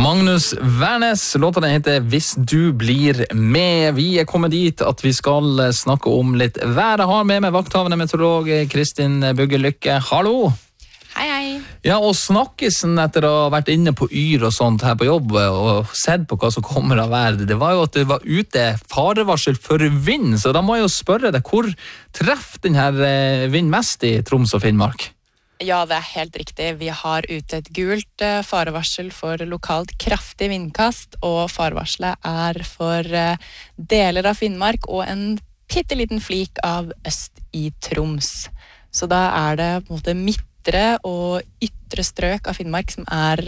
Magnus Wærnes, låta den heter Hvis du blir med. Vi kommet dit at vi skal snakke om litt vær. Jeg har med meg vakthavende meteorolog Kristin Bugge Lykke. Hallo! Hei, hei. Ja, og snakkesen etter å ha vært inne på Yr og sånt her på jobb og sett på hva som kommer av vær, det var jo at det var ute farevarsel for vind, så da må jeg jo spørre deg, hvor treffer denne vind mest i Troms og Finnmark? Ja, det helt riktig. Vi har ute et gult farevarsel for lokalt kraftig vindkast, og farevarselet er for deler av Finnmark og en pitteliten flik av øst i Troms. Så da er det på en måte midtre og ytre strøk av Finnmark som er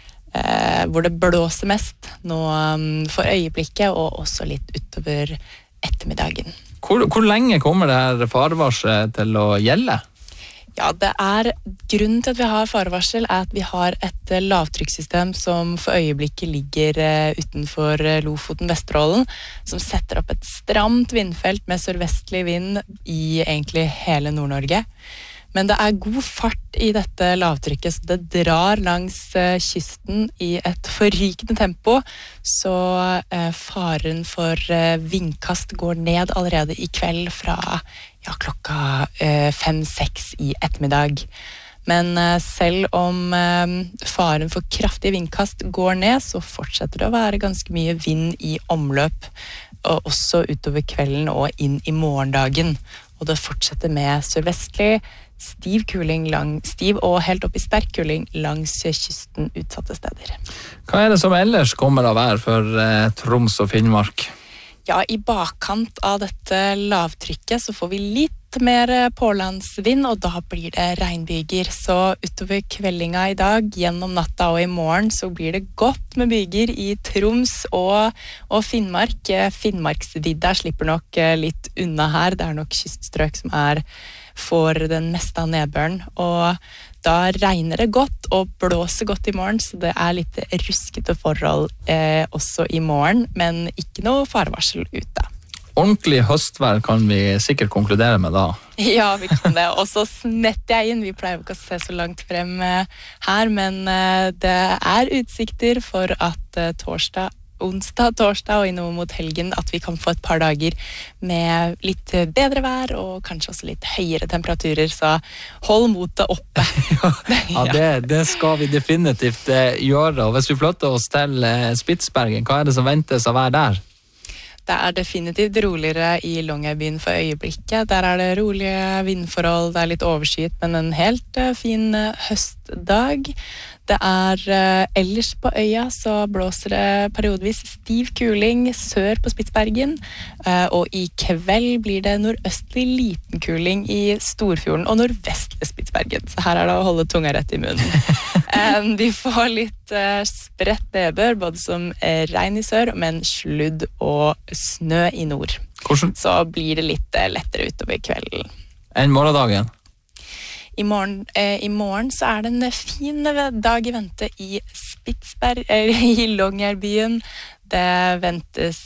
hvor det blåser mest nå for øyeblikket, og også litt utover ettermiddagen. Hvor lenge kommer det her farevarselet til å gjelde? Ja, grunnen til at vi har farevarsel er at vi har et lavtrykkssystem som for øyeblikket ligger utenfor Lofoten, Vesterålen, som setter opp et stramt vindfelt med sørvestlig vind i egentlig hele Nord-Norge. Men det er god fart i dette lavtrykket, så det drar langs kysten i et forrykende tempo, så faren for vindkast går ned allerede i kveld fra klokka 5-6 i ettermiddag. Men selv om faren for kraftig vindkast går ned, så fortsetter det å være ganske mye vind i omløp, og også utover kvelden og inn i morgendagen. Og det fortsetter med sørvestlig, stiv og helt opp i sterk kuling langs kysten utsatte steder. Hva er det som ellers kommer av vær for Troms og Finnmark? Ja, i bakkant av dette lavtrykket så får vi litt mer pålandsvind, og da blir det regnbyger. Så utover kveldinga i dag, gjennom natta og i morgen, så blir det godt med byger i Troms og Finnmark. Finnmarksvidda slipper nok litt unna her. Det er nok kyststrøk som får den meste av nedbøren, og da regner det godt og blåser godt i morgen, så det er litt ruskete forhold også i morgen, men ikke noe farevarsel ute. Ordentlig høstvær kan vi sikkert konkludere med da. Ja, vi kan det. Og så snetter jeg inn. Vi pleier ikke å se så langt frem her, men det er utsikter for at onsdag, torsdag og innover mot helgen at vi kan få et par dager med litt bedre vær og kanskje også litt høyere temperaturer, så hold motet oppe. Det skal vi definitivt gjøre. Og hvis vi flytter oss til Spitsbergen, hva er det som ventes av vær der? Det er definitivt roligere i Longyearbyen for øyeblikket. Der er det rolige vindforhold, det er litt overskyet, men en helt fin høstdag. Det er ellers på øya så blåser det periodvis stiv kuling sør på Spitsbergen, og i kveld blir det nordøstlig liten kuling i Storfjorden og nordvestlig Spitsbergen, så her er det å holde tunga rett i munnen. Vi får litt spredt nedbør, både som regn i sør, men sludd og snø i nord. Hvordan? Så blir det litt lettere utover kvelden. Enn morgendagen? I morgen så er det en fin dag i vente i i Longyearbyen. Det ventes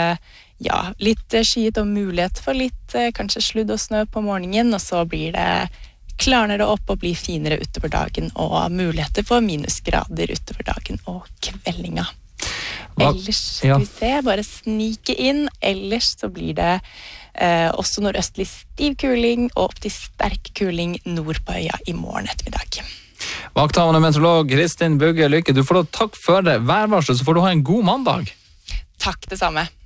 litt skyet og mulighet for litt kanskje sludd og snø på morgenen, og så klarner det opp og blir finere utover dagen, og muligheter for minusgrader utover dagen og kveldinga. Ellers skal vi se, bare snike inn. Ellers så blir det også nordøstlig stiv kuling og opp til sterk kuling nord på øya i morgen ettermiddag. Vakthavende meteorolog Kristin Bugge Lykke, du får da takk for værvarsel, så får du ha en god mandag. Takk, det samme.